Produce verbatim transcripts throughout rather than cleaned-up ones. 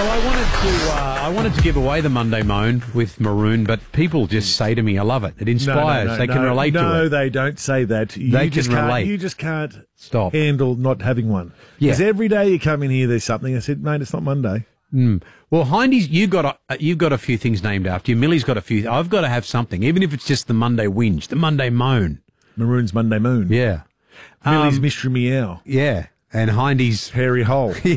Well, I wanted to uh, I wanted to give away the Monday Moan with Maroon, but people just say to me, I love it. It inspires. No, no, no, they can no, relate no, to it. No, they don't say that. You They just can can't, relate. You just can't Stop. handle not having one. Yeah. Because every day you come in here, there's something. I said, mate, it's not Monday. Mm. Well, Hindy's, you got a, uh, you've got a few things named after you. Millie's got a few. I've got to have something, even if it's just the Monday whinge, the Monday moan. Maroon's Monday Moon. Yeah. Millie's Um, Mystery Meow. Yeah. And Hindy's... Hairy Hole. You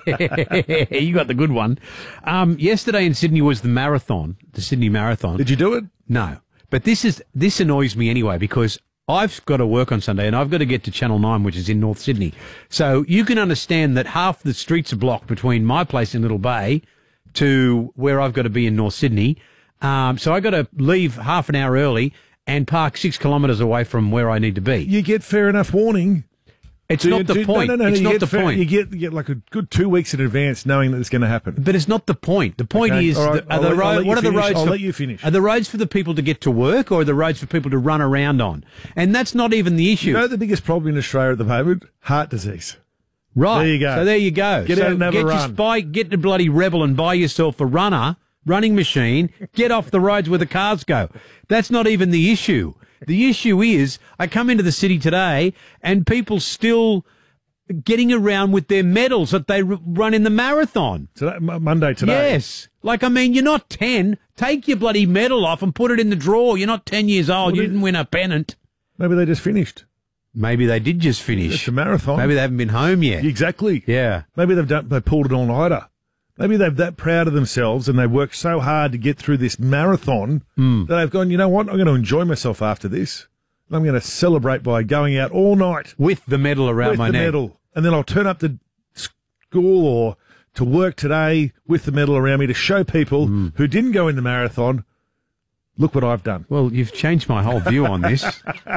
got the good one. Um, yesterday in Sydney was the marathon, the Sydney Marathon. Did you do it? No. But this is this annoys me anyway because I've got to work on Sunday and I've got to get to Channel nine, which is in North Sydney. So you can understand that half the streets are blocked between my place in Little Bay to where I've got to be in North Sydney. Um, so I've got to leave half an hour early and park six kilometres away from where I need to be. You get fair enough warning. It's Do not you, the do, point. No, no, no. It's you not get the fair, point. You get, you get like a good two weeks in advance knowing that it's going to happen. But it's not the point. The point Okay, is, all right, the, are I'll the let- I'll road, let you what are the finish. roads? I'll for, let you finish. Are the roads for the people to get to work, or are the roads for people to run around on? And that's not even the issue. You know the biggest problem in Australia at the moment? Heart disease. Right. There you go. So there you go. Get so out and have a get your run. Spy, get the bloody Rebel and buy yourself a runner, running machine. Get off the roads where the cars go. That's not even the issue. The issue is, I come into the city today and people still getting around with their medals that they r- run in the marathon. Today, M- Monday today. Yes. Like, I mean, you're not ten. Take your bloody medal off and put it in the drawer. You're not ten years old. Well, you they- didn't win a pennant. Maybe they just finished. Maybe they did just finish. It's a marathon. Maybe they haven't been home yet. Exactly. Yeah. Maybe they've done, they pulled it all nighter. Maybe they're that proud of themselves and they've worked so hard to get through this marathon Mm. that they've gone, you know what, I'm going to enjoy myself after this. And I'm going to celebrate by going out all night With the medal around with my the neck. medal. And then I'll turn up to school or to work today with the medal around me to show people Mm. who didn't go in the marathon, look what I've done. Well, you've changed my whole view on this.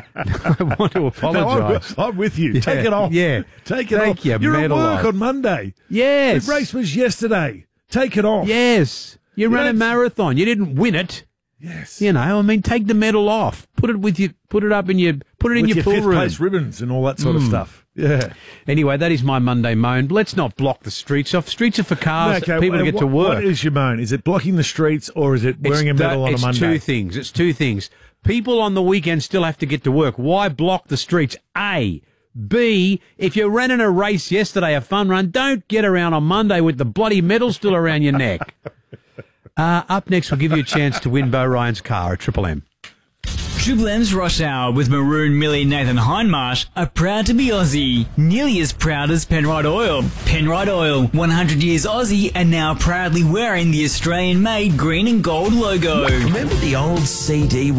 I want to No, I'm, apologise. I'm with you. Yeah, Take it off. yeah. Take it Take off. your You're at medal work off. on Monday. Yes. The race was yesterday. Take it off. Yes. You, You ran a don't- marathon. You didn't win it. Yes. You know, I mean, take the medal off. Put it with you. Put it up in your. Put it in With your, your pool fifth room. place ribbons and all that sort of Mm. stuff. Yeah. Anyway, that is my Monday moan. Let's not block the streets off. Streets are for cars. Okay, people to uh, get what, to work. What is your moan? Is it blocking the streets or is it wearing It's a medal the- on a it's Monday? two things. It's two things. People on the weekend still have to get to work. Why block the streets? A. B. If you ran in a race yesterday, a fun run, don't get around on Monday with the bloody medal still around your neck. Uh, up next, we'll give you a chance to win Bo Ryan's car at Triple M. Triple M's Rush Hour with Maroon, Millie, Nathan Hindmarsh are proud to be Aussie. Nearly as proud as Penrite Oil. Penrite Oil, one hundred years Aussie and now proudly wearing the Australian-made green and gold logo. Remember the old C D